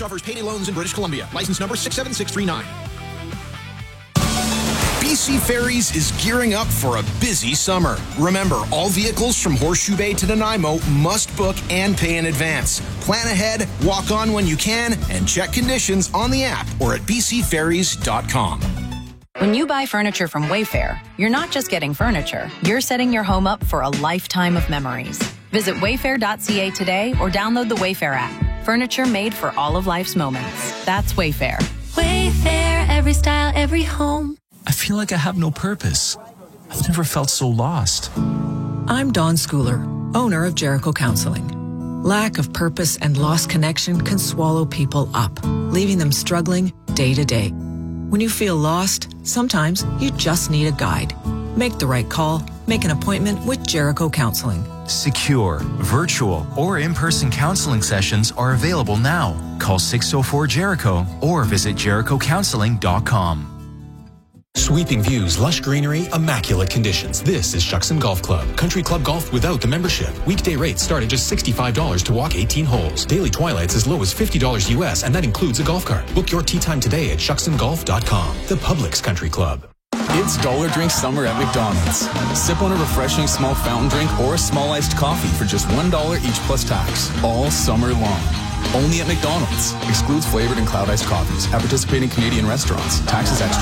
offers payday loans in British Columbia. License number 67639. BC Ferries is gearing up for a busy summer. Remember, all vehicles from Horseshoe Bay to Nanaimo must book and pay in advance. Plan ahead, walk on when you can, and check conditions on the app or at bcferries.com. When you buy furniture from Wayfair, you're not just getting furniture, you're setting your home up for a lifetime of memories. Visit wayfair.ca today or download the Wayfair app. Furniture made for all of life's moments. That's Wayfair. Wayfair, every style, every home. I feel like I have no purpose. I've never felt so lost. I'm Dawn Schooler, owner of Jericho Counseling. Lack of purpose and lost connection can swallow people up, leaving them struggling day to day. When you feel lost, sometimes you just need a guide. Make the right call. Make an appointment with Jericho Counseling. Secure, virtual, or in-person counseling sessions are available now. Call 604-JERICHO or visit jerichocounseling.com. Sweeping views, lush greenery, immaculate conditions. This is Shuckson Golf Club. Country club golf without the membership. Weekday rates start at just $65 to walk 18 holes. Daily twilights as low as $50 US, and that includes a golf cart. Book your tee time today at shucksongolf.com. The Publix Country Club. It's Dollar Drink Summer at McDonald's. Sip on a refreshing small fountain drink or a small iced coffee for just $1 each plus tax. All summer long. Only at McDonald's. Excludes flavored and cloud iced coffees. At participating Canadian restaurants. Taxes extra.